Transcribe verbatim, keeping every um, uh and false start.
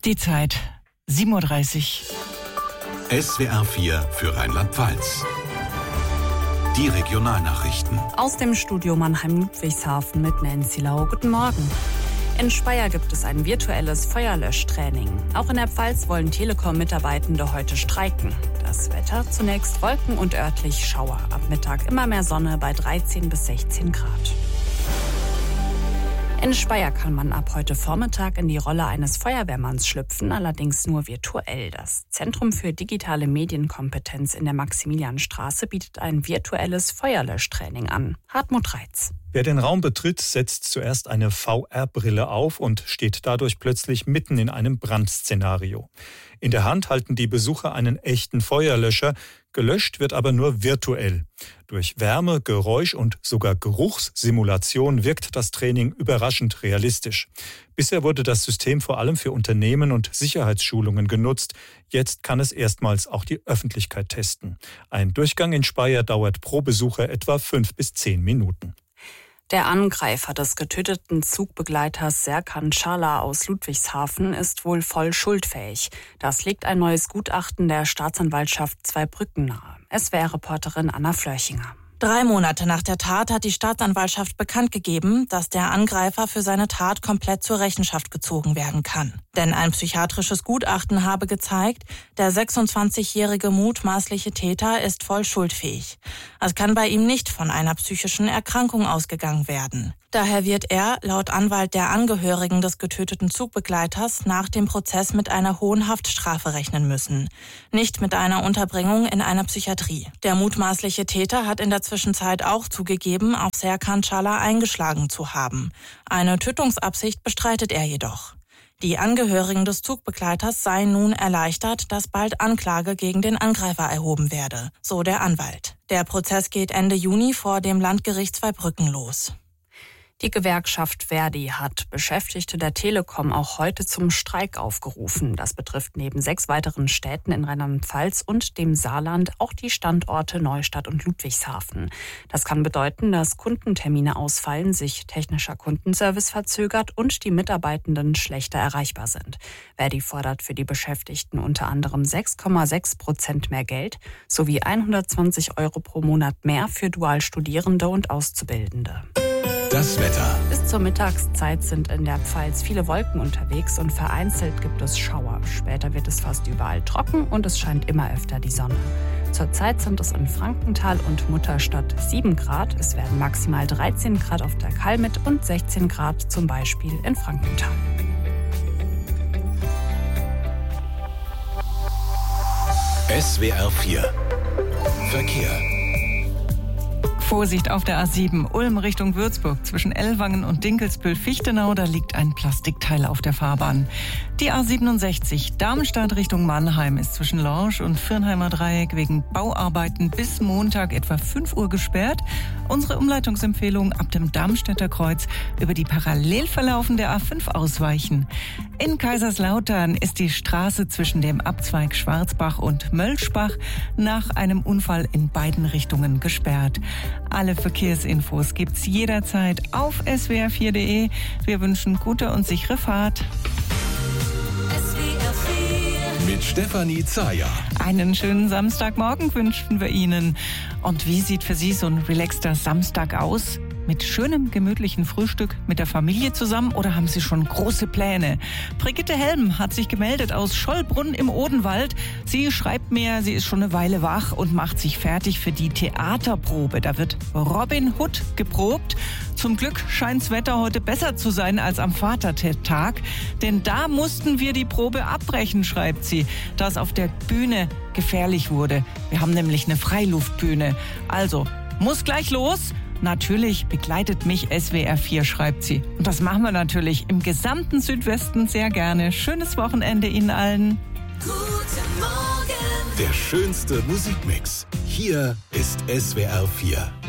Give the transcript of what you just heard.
Die Zeit sieben Uhr dreißig. S W R vier für Rheinland-Pfalz. Die Regionalnachrichten. Aus dem Studio Mannheim-Ludwigshafen mit Nancy Lau. Guten Morgen. In Speyer gibt es ein virtuelles Feuerlöschtraining. Auch in der Pfalz wollen Telekom-Mitarbeitende heute streiken. Das Wetter zunächst Wolken und örtlich Schauer. Ab Mittag immer mehr Sonne bei dreizehn bis sechzehn Grad. In Speyer kann man ab heute Vormittag in die Rolle eines Feuerwehrmanns schlüpfen, allerdings nur virtuell. Das Zentrum für digitale Medienkompetenz in der Maximilianstraße bietet ein virtuelles Feuerlöschtraining an. Hartmut Reitz. Wer den Raum betritt, setzt zuerst eine V R-Brille auf und steht dadurch plötzlich mitten in einem Brandszenario. In der Hand halten die Besucher einen echten Feuerlöscher, gelöscht wird aber nur virtuell. Durch Wärme, Geräusch und sogar Geruchssimulation wirkt das Training überraschend realistisch. Bisher wurde das System vor allem für Unternehmen und Sicherheitsschulungen genutzt. Jetzt kann es erstmals auch die Öffentlichkeit testen. Ein Durchgang in Speyer dauert pro Besucher etwa fünf bis zehn Minuten. Der Angreifer des getöteten Zugbegleiters Serkan Çağlar aus Ludwigshafen ist wohl voll schuldfähig. Das legt ein neues Gutachten der Staatsanwaltschaft Zweibrücken nahe. S W R-Reporterin Anna Flörchinger. Drei Monate nach der Tat hat die Staatsanwaltschaft bekannt gegeben, dass der Angreifer für seine Tat komplett zur Rechenschaft gezogen werden kann. Denn ein psychiatrisches Gutachten habe gezeigt, der sechsundzwanzigjährige mutmaßliche Täter ist voll schuldfähig. Es kann bei ihm nicht von einer psychischen Erkrankung ausgegangen werden. Daher wird er, laut Anwalt der Angehörigen des getöteten Zugbegleiters, nach dem Prozess mit einer hohen Haftstrafe rechnen müssen. Nicht mit einer Unterbringung in einer Psychiatrie. Der mutmaßliche Täter hat in der Zwischenzeit auch zugegeben, auf Serkan Çağlar eingeschlagen zu haben. Eine Tötungsabsicht bestreitet er jedoch. Die Angehörigen des Zugbegleiters seien nun erleichtert, dass bald Anklage gegen den Angreifer erhoben werde, so der Anwalt. Der Prozess geht Ende Juni vor dem Landgericht Zweibrücken los. Die Gewerkschaft Verdi hat Beschäftigte der Telekom auch heute zum Streik aufgerufen. Das betrifft neben sechs weiteren Städten in Rheinland-Pfalz und dem Saarland auch die Standorte Neustadt und Ludwigshafen. Das kann bedeuten, dass Kundentermine ausfallen, sich technischer Kundenservice verzögert und die Mitarbeitenden schlechter erreichbar sind. Verdi fordert für die Beschäftigten unter anderem sechs Komma sechs Prozent mehr Geld sowie hundertzwanzig Euro pro Monat mehr für Dualstudierende und Auszubildende. Das Wetter. Bis zur Mittagszeit sind in der Pfalz viele Wolken unterwegs und vereinzelt gibt es Schauer. Später wird es fast überall trocken und es scheint immer öfter die Sonne. Zurzeit sind es in Frankenthal und Mutterstadt sieben Grad. Es werden maximal dreizehn Grad auf der Kalmit und sechzehn Grad zum Beispiel in Frankenthal. S W R vier Verkehr. Vorsicht auf der A sieben, Ulm Richtung Würzburg. Zwischen Ellwangen und Dinkelsbühl-Fichtenau, da liegt ein Plastikteil auf der Fahrbahn. Die A siebenundsechzig, Darmstadt Richtung Mannheim, ist zwischen Lorsch und Firnheimer Dreieck wegen Bauarbeiten bis Montag etwa fünf Uhr gesperrt. Unsere Umleitungsempfehlung: ab dem Darmstädter Kreuz über die parallel verlaufende A fünf ausweichen. In Kaiserslautern ist die Straße zwischen dem Abzweig Schwarzbach und Mölschbach nach einem Unfall in beiden Richtungen gesperrt. Alle Verkehrsinfos gibt's jederzeit auf S W R vier Punkt de. Wir wünschen gute und sichere Fahrt. S W R vier mit Stefanie Zayer. Einen schönen Samstagmorgen wünschen wir Ihnen. Und wie sieht für Sie so ein relaxter Samstag aus? Mit schönem, gemütlichen Frühstück mit der Familie zusammen oder haben Sie schon große Pläne? Brigitte Helm hat sich gemeldet aus Schollbrunn im Odenwald. Sie schreibt mir, sie ist schon eine Weile wach und macht sich fertig für die Theaterprobe. Da wird Robin Hood geprobt. Zum Glück scheint's Wetter heute besser zu sein als am Vatertag, denn da mussten wir die Probe abbrechen, schreibt sie, da es auf der Bühne gefährlich wurde. Wir haben nämlich eine Freiluftbühne. Also, muss gleich los. Natürlich begleitet mich S W R vier, schreibt sie. Und das machen wir natürlich im gesamten Südwesten sehr gerne. Schönes Wochenende Ihnen allen. Guten Morgen. Der schönste Musikmix. Hier ist S W R vier.